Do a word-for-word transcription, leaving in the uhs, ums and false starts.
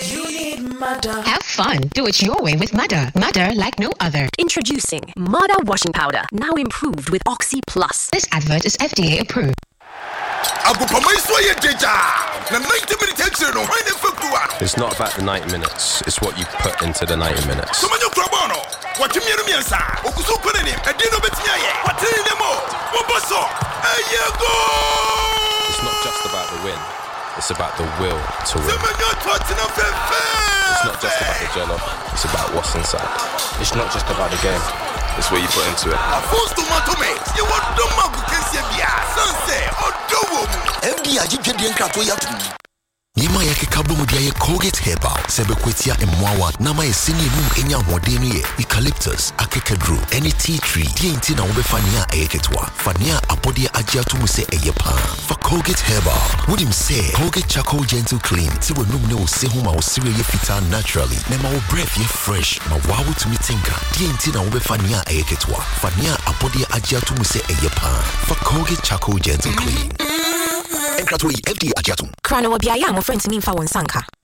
You need Mother. Have fun. Do it your way with Mother. Mother like no other. Introducing Mother washing powder, now improved with Oxy Plus. This advert is F D A approved. It's not about the ninety minutes, it's what you put into the ninety minutes. It's not just about the win, it's about the will to win. It's not just about the jello, it's about what's inside. It's not just about the game, it's what you put into it. Yima yake kablomu dia ye Colgate Herbal sebe kwetia emwawa nama ye sini mum enya hodenu ye eucalyptus akekedru any tea tree die inti na wobefania ayeketwa fania apodi ajia tumu se eyepa for Colgate Herbal would say Colgate Charcoal Gentle Clean ti we num ne wo se ho ma wo sire ye fita naturally na ma wo breath ye fresh ma wawo tumi tinka die inti na wobefania ayeketwa fania apodi ajia tumu se eyepa for Colgate Charcoal Gentle Clean. Enkratoi F D A Ajatum. Krano Biaya, my friends, mean for one sanka.